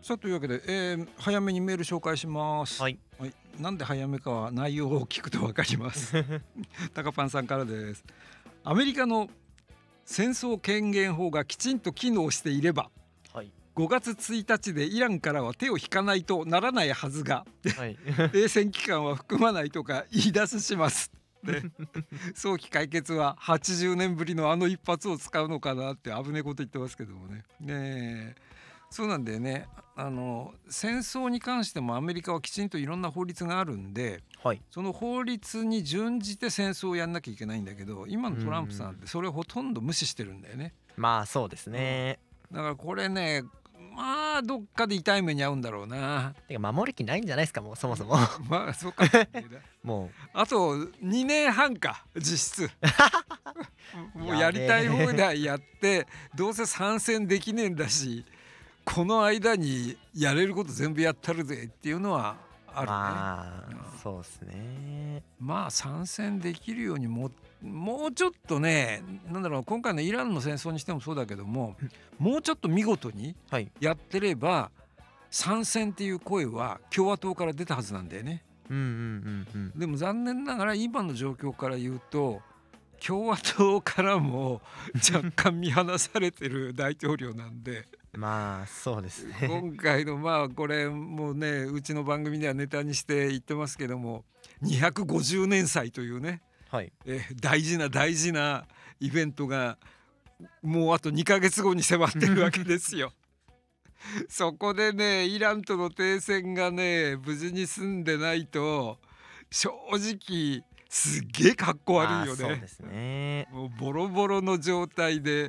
さあというわけで、早めにメール紹介します。 はい。 はい、なんで早めかは内容を聞くと分かります。タカパンさんからです。アメリカの戦争権限法がきちんと機能していればはい。 5月1日でイランからは手を引かないとならないはずがはい。 冷戦期間は含まないとか言い出します。で早期解決は80年ぶりのあの一発を使うのかなって危ねえこと言ってますけどもね。ねえ、そうなんだよね。戦争に関してもアメリカはきちんといろんな法律があるんで、 はい。 その法律に準じて戦争をやんなきゃいけないんだけど、今のトランプさんってそれをほとんど無視してるんだよね。 まあそうですね。 だからこれね、まあどっかで痛い目に遭うんだろうな。 てか守る気ないんじゃないですか、もうそもそも。 まあそうかもしれないな。 もあと2年半か実質。もうややべりたい放え。 題やってどうせ参戦できねえんだし、この間にやれること全部やったるぜっていうのはあるね。 まあそうですね。 まあ参戦できるようにもうちょっとね、なんだろう、今回のイランの戦争にしてもそうだけども、もうちょっと見事にはい。 やってれば参戦っていう声は共和党から出たはずなんだよね。 うんうんうんうん。 でも残念ながら今の状況から言うと共和党からも若干見放されてる大統領なんでまあそうですね。 今回のまあこれもうね、うちの番組ではネタにして言ってますけども、250年祭というね、 はい。 大事な大事なイベントがもうあと2ヶ月後に迫ってるわけですよ。そこでね、イランとの停戦がね無事に済んでないと正直すっげえかっこ悪まあいよね。 そうですね。 もうボロボロの状態で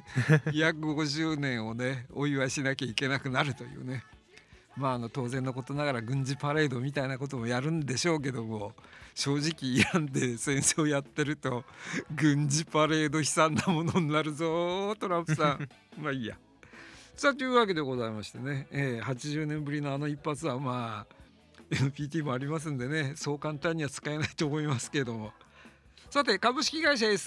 250年をねお祝いしなきゃいけなくなるというね。まあ当然のことながら軍事パレードみたいなこともやるんでしょうけども、正直イランで戦争やってると軍事パレード悲惨なものになるぞトランプさん。まあいいや。さあというわけでございましてね、80年ぶりのあの一発はまあ NPT もありますんでね、そう簡単には使えないと思いますけども。さて株式会社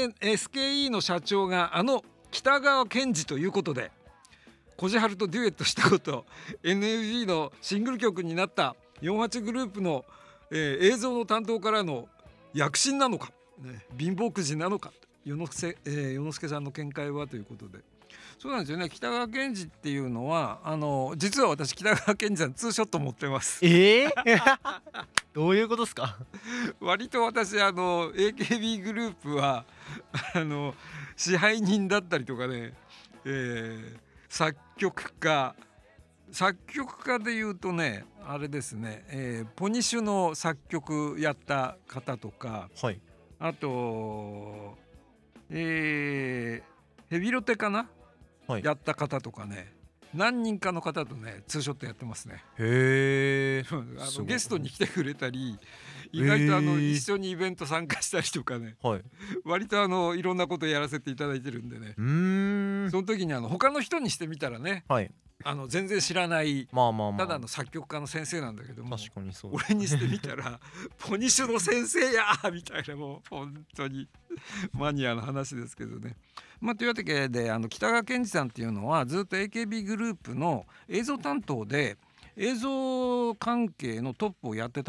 SKE の社長が北川賢治ということで、コジハルとデュエットしたこと、 NFB のシングル曲になった48グループの、映像の担当からの躍進なのか、ね、貧乏くじなのか、与之助さんの見解はということで。そうなんですよね。北川賢治っていうのは実は私北川賢治さんツーショット持ってます。 どういうことですか？ 割と私AKB グループはあの支配人だったりとかね、作曲家でいうとねあれですね、ポニッシュの作曲やった方とか、 はい。 あと、ヘビロテかな、 はい。 やった方とかね、何人かの方とねツーショットやってますね。 へえ。すごい。 ゲストに来てくれたり、意外とえ一緒にイベント参加したりとかね、 はい。 割といろんなことやらせていただいてるんでね。その時に他の人にしてみたらね、 はい。 全然知らないまあまあまあ。 ただの作曲家の先生なんだけども、 確かにそう俺にしてみたらポニッシュの先生やみたいな、もう本当にマニアの話ですけどね。まあ、というわけで北川賢治さんっていうのはずっと AKB グループの映像担当で映像関係のトップをやってた